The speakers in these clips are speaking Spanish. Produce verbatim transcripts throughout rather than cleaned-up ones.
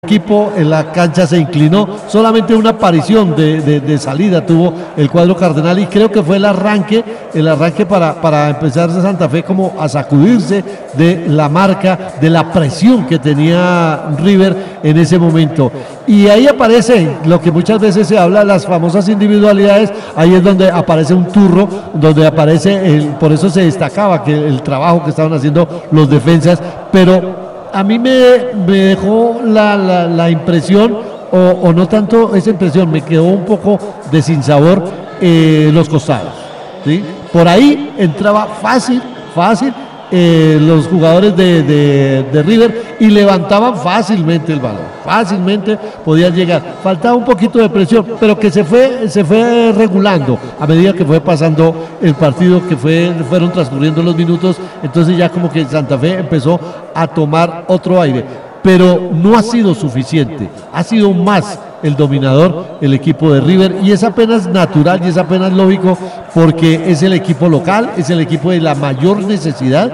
equipo en la cancha se inclinó, solamente una aparición de, de, de salida tuvo el cuadro cardenal y creo que fue el arranque, el arranque para, para empezar de Santa Fe como a sacudirse de la marca, de la presión que tenía River en ese momento. Y ahí aparece lo que muchas veces se habla, las famosas individualidades, ahí es donde aparece un turro, donde aparece, el, por eso se destacaba que el trabajo que estaban haciendo los defensas, pero a mí me, me dejó la, la, la impresión, o, o no tanto esa impresión, me quedó un poco de sinsabor eh, los costados, ¿sí? Por ahí entraba fácil, fácil eh, los jugadores de, de, de River y levantaban fácilmente el balón, fácilmente podían llegar. Faltaba un poquito de presión, pero que se fue, se fue regulando a medida que fue pasando el partido, que fue, fueron transcurriendo los minutos, entonces ya como que Santa Fe empezó a tomar otro aire, pero no ha sido suficiente, ha sido más el dominador, el equipo de River, y es apenas natural y es apenas lógico porque es el equipo local, es el equipo de la mayor necesidad,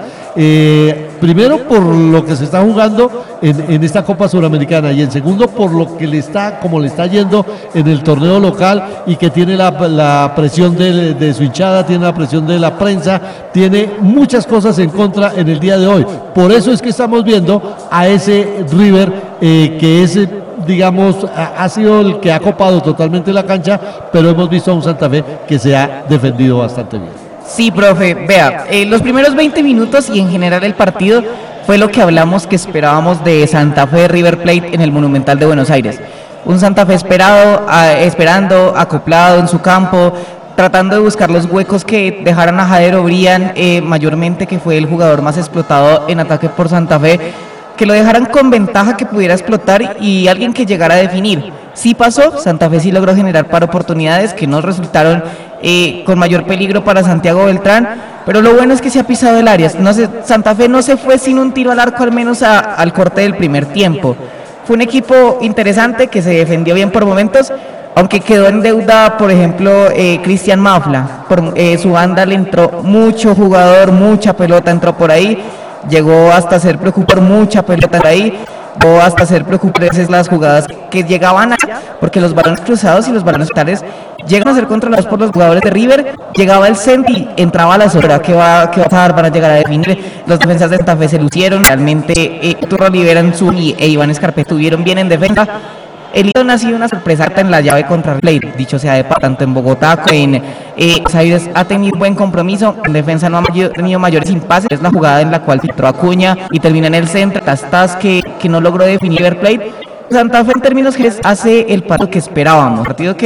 eh, primero por lo que se está jugando en, en esta Copa Suramericana y en segundo por lo que le está, como le está yendo en el torneo local y que tiene la, la presión de, de su hinchada, tiene la presión de la prensa, tiene muchas cosas en contra en el día de hoy. Por eso es que estamos viendo a ese River eh, que es, digamos, ha, ha sido el que ha copado totalmente la cancha, pero hemos visto a un Santa Fe que se ha defendido bastante bien. Sí, profe, vea, eh, los primeros veinte minutos y en general el partido fue lo que hablamos que esperábamos de Santa Fe River Plate en el Monumental de Buenos Aires. Un Santa Fe esperado, a, esperando, acoplado en su campo, tratando de buscar los huecos que dejaran a Jader Obrián, eh, mayormente, que fue el jugador más explotado en ataque por Santa Fe, que lo dejaran con ventaja, que pudiera explotar y alguien que llegara a definir. Sí pasó, Santa Fe sí logró generar para oportunidades que no resultaron eh, con mayor peligro para Santiago Beltrán, pero lo bueno es que se ha pisado el área. No se, Santa Fe no se fue sin un tiro al arco, al menos a, al corte del primer tiempo. Fue un equipo interesante que se defendió bien por momentos, aunque quedó en deuda, por ejemplo, eh, Cristian Mafla. Por eh, su banda le entró mucho jugador, mucha pelota entró por ahí. Llegó hasta ser preocupar mucha pelota ahí, o hasta ser preocuparse las jugadas que llegaban a, porque los balones cruzados y los balones totales llegan a ser controlados por los jugadores de River. Llegaba el centro y entraba a la zona. ¿Qué va, qué va a pasar? Van a llegar a definir. Los defensas de Santa Fe se lucieron realmente. Eh, Turro Olivera y e Iván Escarpé estuvieron bien en defensa. El Lidón ha sido una sorpresa en la llave contra River, dicho sea de paso, tanto en Bogotá como en eh, Aires ha tenido buen compromiso, en defensa no ha mayor, tenido mayores impases, es la jugada en la cual filtró Acuña y termina en el centro, Tastas que, que no logró definir River Plate. Santa Fe en términos generales hace el partido que esperábamos, partido que